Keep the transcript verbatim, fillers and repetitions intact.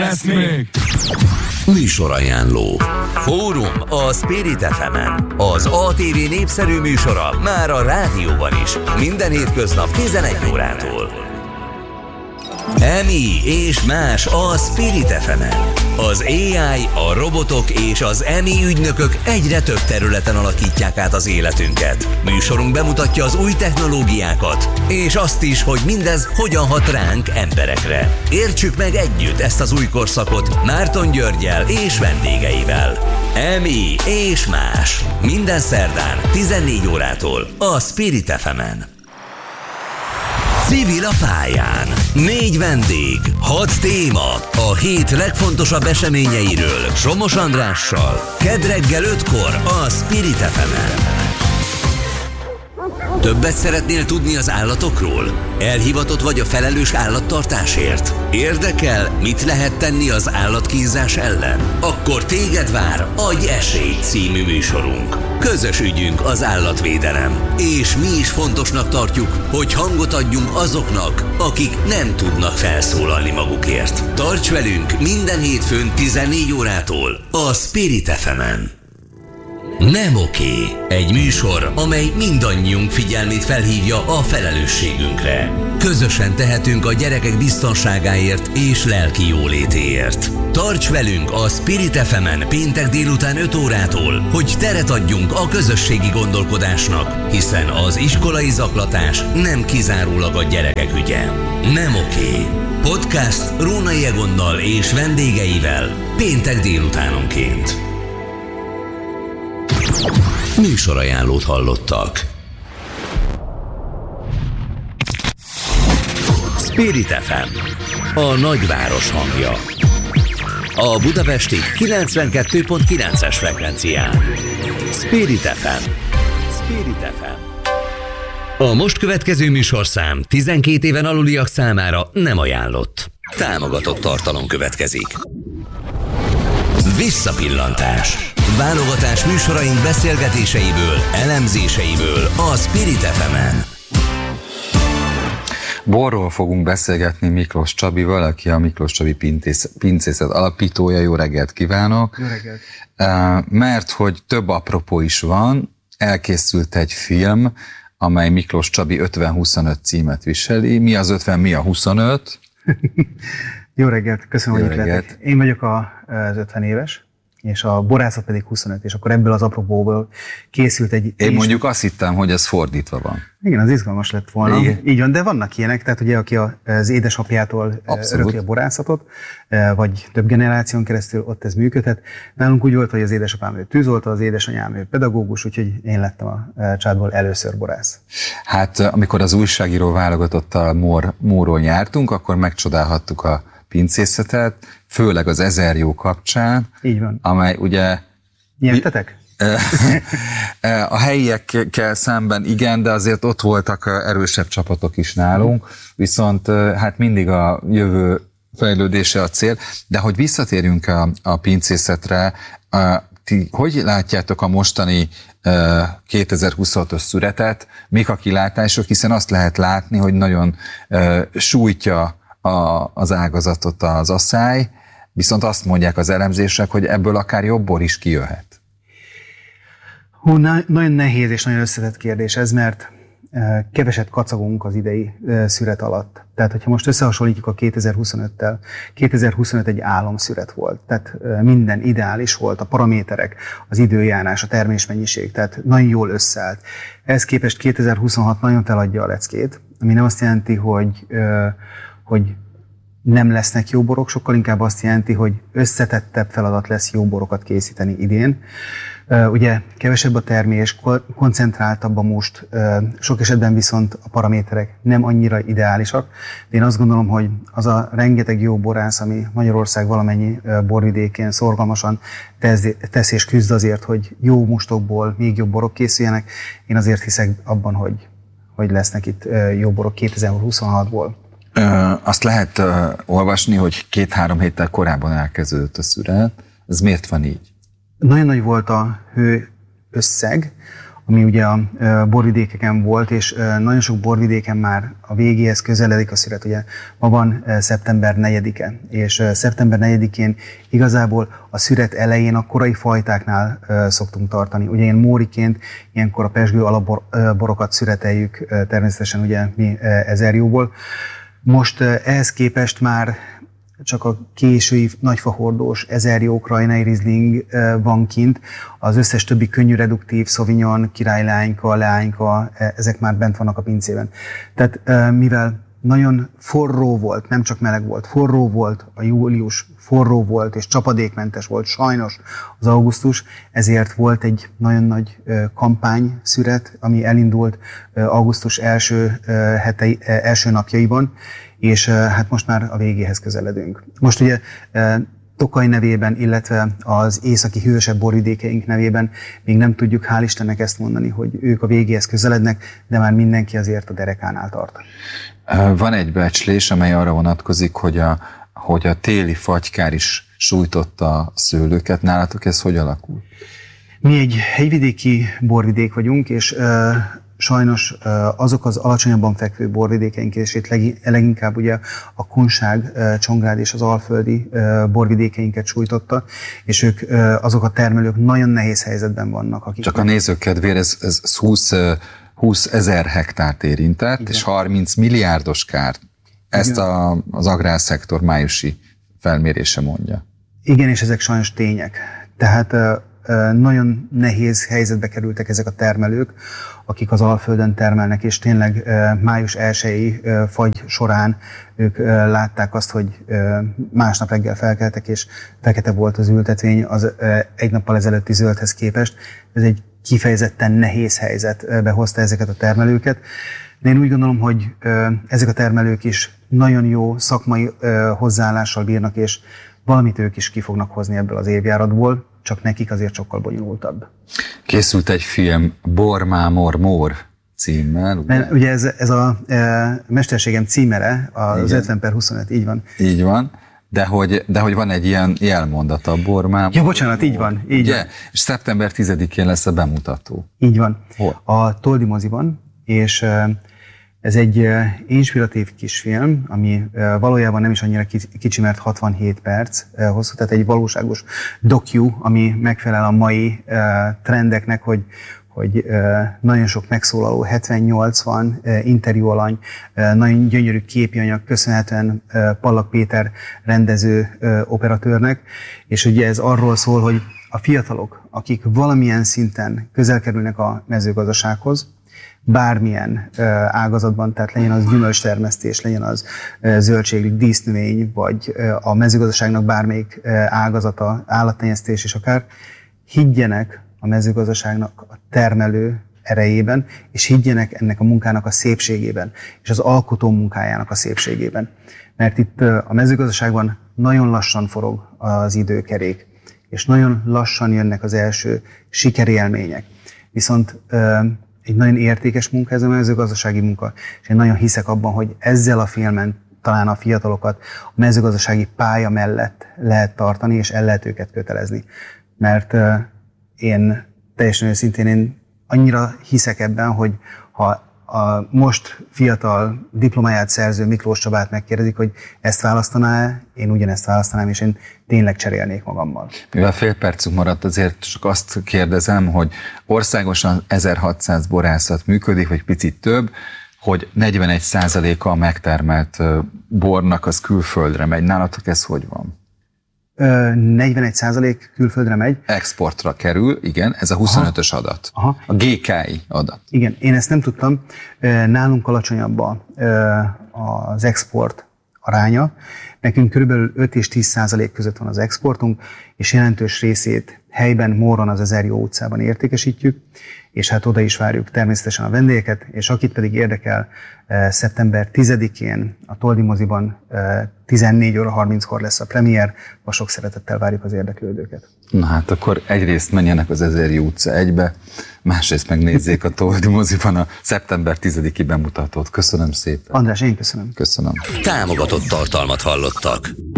Lesz még! Műsorajánló. Fórum a Spirit ef emen. Az á té vé népszerű műsora már a rádióban is. Minden hétköznap tizenegy órától. Emi és más a Spirit ef emen. Az á i, a robotok és az Emi ügynökök egyre több területen alakítják át az életünket. Műsorunk bemutatja az új technológiákat, és azt is, hogy mindez hogyan hat ránk, emberekre. Értsük meg együtt ezt az új korszakot Márton Györggyel és vendégeivel. Emi és más. Minden szerdán tizennégy órától a Spirit ef emen. Civil a pályán. Négy vendég, hat téma, a hét legfontosabb eseményeiről Somos Andrással. Kedd reggel ötkor a Spirit ef emen. Többet szeretnél tudni az állatokról? Elhivatott vagy a felelős állattartásért? Érdekel, mit lehet tenni az állatkínzás ellen? Akkor téged vár Adj esélyt című műsorunk. Közös ügyünk az állatvédelem, és mi is fontosnak tartjuk, hogy hangot adjunk azoknak, akik nem tudnak felszólalni magukért. Tarts velünk minden hétfőn tizennégy órától a Spirit ef emen. Nem oké. Egy műsor, amely mindannyiunk figyelmét felhívja a felelősségünkre. Közösen tehetünk a gyerekek biztonságáért és lelki jólétéért. Tarts velünk a Spirit ef emen péntek délután öt órától, hogy teret adjunk a közösségi gondolkodásnak, hiszen az iskolai zaklatás nem kizárólag a gyerekek ügye. Nem oké. Podcast Rónai Egonnal és vendégeivel péntek délutánonként. Műsorajánlót hallottak. Spirit ef em, a nagyváros hangja. A budapesti kilencvenkettő pont kilences frekvencián. Spirit ef em. Spirit ef em. A most következő műsorszám tizenkét éven aluliak számára nem ajánlott. Támogatott tartalom következik. Visszapillantás. Válogatás műsoraink beszélgetéseiből, elemzéseiből a Spirit ef emen. Borról fogunk beszélgetni Miklós Csabival, aki a Miklós Csabi Pincészet alapítója. Jó reggelt kívánok! Jó reggelt! Mert hogy több apropó is van, elkészült egy film, amely Miklós Csabi ötven huszonöt címet viseli. Mi az ötven, mi a huszonöt? Jó reggelt, köszönöm, Jó hogy itt reggelt. lettek. Én vagyok az ötven éves, és a borászat pedig huszonöt, és akkor ebből az apropóból készült egy... Én mondjuk azt hittem, hogy ez fordítva van. Igen, az izgalmas lett volna. Igen. Így van, de vannak ilyenek, tehát ugye aki az édesapjától Abszolút. örökli a borászatot, vagy több generáción keresztül ott ez működhet. Nálunk úgy volt, hogy az édesapám ő tűzoltó, az édesanyám ő pedagógus, úgyhogy én lettem a családból először borász. Hát amikor az újságíró válogatottal Mór, Móról jártunk, akkor megcsodálhattuk a pincészetet, főleg az Ezer jó kapcsán. Így van. Amely ugye... Nyertetek? A helyiekkel szemben igen, de azért ott voltak erősebb csapatok is nálunk, viszont hát mindig a jövő fejlődése a cél. De hogy visszatérjünk a, a pincészetre, a, ti hogy látjátok a mostani kétezer-huszonötös szüretet, mik a kilátások, hiszen azt lehet látni, hogy nagyon sújtja a, az ágazatot az asszály, viszont azt mondják az elemzések, hogy ebből akár jobb bor is kijöhet. Hú, na, nagyon nehéz és nagyon összetett kérdés ez, mert e, keveset kacagunk az idei e, szüret alatt. Tehát, hogyha most összehasonlítjuk a kétezer-huszonöttel, kétezer-huszonöt egy álomszüret volt. Tehát e, minden ideális volt, a paraméterek, az időjárás, a termésmennyiség, tehát nagyon jól összeállt. Ehhez képest kétezer-huszonhat nagyon feladja a leckét, ami nem azt jelenti, hogy, e, hogy nem lesznek jó borok, sokkal inkább azt jelenti, hogy összetettebb feladat lesz jó borokat készíteni idén. Ugye kevesebb a termés, koncentráltabb a must, sok esetben viszont a paraméterek nem annyira ideálisak. De én azt gondolom, hogy az a rengeteg jó borász, ami Magyarország valamennyi borvidékén szorgalmasan tesz és küzd azért, hogy jó mustokból még jobb borok készüljenek, én azért hiszek abban, hogy, hogy lesznek itt jó borok kétezer-huszonhatból. Ö, azt lehet ö, olvasni, hogy két-három héttel korábban elkezdődött a szüret. Ez miért van így? Nagyon nagy volt a hő összeg, ami ugye a borvidékeken volt, és nagyon sok borvidéken már a végéhez közeledik a szüret. Ugye ma van szeptember negyedike, és szeptember negyedikén igazából a szüret elején a korai fajtáknál szoktunk tartani. Ugye én móriként ilyenkor a pezsgő alapborokat szüreteljük természetesen ugye mi ezerjóból. Most ehhez képest már csak a késői nagyfahordós ezerjó ukrajnai rizling van kint, az összes többi könnyű reduktív, Sauvignon, királylányka, leányka, ezek már bent vannak a pincében. Tehát mivel nagyon forró volt, nem csak meleg volt, forró volt a július, forró volt és csapadékmentes volt sajnos az augusztus, ezért volt egy nagyon nagy kampány szüret, ami elindult augusztus első, hetei, első napjaiban, és hát most már a végéhez közeledünk. Most ugye Tokaj nevében, illetve az északi hűvösebb borvidékeink nevében még nem tudjuk, hál' Istennek ezt mondani, hogy ők a végéhez közelednek, de már mindenki azért a derekánál tart. Van egy becslés, amely arra vonatkozik, hogy a, hogy a téli fagykár is sújtotta a szőlőket. Nálatok ez hogy alakul? Mi egy hegyvidéki borvidék vagyunk, és uh, sajnos uh, azok az alacsonyabban fekvő borvidékeink, és itt leg, leginkább ugye a Kunság, uh, Csongrád és az alföldi uh, borvidékeinket sújtotta, és ők uh, azok a termelők nagyon nehéz helyzetben vannak. Akik Csak a nézők kedvére ez, ez húsz, húsz ezer hektárt érintett, igen, és harminc milliárdos kárt. Ezt a, az agrárszektor májusi felmérése mondja. Igen, és ezek sajnos tények. Tehát nagyon nehéz helyzetbe kerültek ezek a termelők, akik az Alföldön termelnek, és tényleg május elsejei fagy során ők látták azt, hogy másnap reggel felkeltek, és fekete volt az ültetvény az egy nappal ezelőtti zöldhez képest. Ez egy kifejezetten nehéz helyzetbe hozta ezeket a termelőket. De én úgy gondolom, hogy ezek a termelők is nagyon jó szakmai hozzáállással bírnak, és valamit ők is ki fognak hozni ebből az évjáratból, csak nekik azért sokkal bonyolultabb. Készült egy film, Bor Mámor Mór címmel. Ugye, ugye ez, ez a e, mesterségem címere, az ötven per huszonöt, így van. Így van, de hogy, de hogy van egy ilyen jelmondata, Bor Mámor. Ja, bocsánat, így van. Így ugye? van. És szeptember tizedikén lesz a bemutató. Így van. Hol? A Toldi moziban, és ez egy inspiratív kisfilm, ami valójában nem is annyira kicsi, mert hatvanhét perc hosszú, tehát egy valóságos docu, ami megfelel a mai trendeknek, hogy, hogy nagyon sok megszólaló, hetven-nyolcvan interjú alany, nagyon gyönyörű képi anyag, köszönhetően Pallak Péter rendező operatőrnek, és ugye ez arról szól, hogy a fiatalok, akik valamilyen szinten közel kerülnek a mezőgazdasághoz, bármilyen ágazatban, tehát legyen az gyümölcstermesztés, legyen az zöldség, dísznövény, vagy a mezőgazdaságnak bármelyik ágazata, állattenyésztés és akár, higgyenek a mezőgazdaságnak a termelő erejében, és higgyenek ennek a munkának a szépségében, és az alkotó munkájának a szépségében. Mert itt a mezőgazdaságban nagyon lassan forog az időkerék, és nagyon lassan jönnek az első sikerélmények. Viszont egy nagyon értékes munka ez a mezőgazdasági munka, és én nagyon hiszek abban, hogy ezzel a filmen talán a fiatalokat a mezőgazdasági pálya mellett lehet tartani, és el lehet őket kötelezni. Mert uh, én teljesen őszintén én annyira hiszek ebben, hogy ha a most fiatal diplomáját szerző Miklós Csabát megkérdezik, hogy ezt választaná-e, én ugyanezt választanám, és én tényleg cserélnék magammal. Mivel fél percünk maradt, azért csak azt kérdezem, hogy országosan ezerhatszáz borászat működik, vagy picit több, hogy negyvenegy százaléka a megtermelt bornak az külföldre megy. Nálatok ez hogy van? negyvenegy százalék külföldre megy. Exportra kerül, igen, ez a huszonötös Aha. adat. Aha. A gé ká i adat. Igen, én ezt nem tudtam. Nálunk alacsonyabb az export aránya. Nekünk körülbelül öt és tíz százalék között van az exportunk, és jelentős részét helyben, Móron, az Ezerjó utcában értékesítjük, és hát oda is várjuk természetesen a vendégeket, és akit pedig érdekel, szeptember tizedikén a Toldi moziban tizennégy óra harminckor lesz a premier, ma sok szeretettel várjuk az érdeklődőket. Na hát akkor egyrészt menjenek az Ezerjó utca egybe, másrészt megnézzék a Toldi moziban a szeptember tizediki bemutatót. Köszönöm szépen. András, én köszönöm. Köszönöm. Támogatott tartalmat hallottak.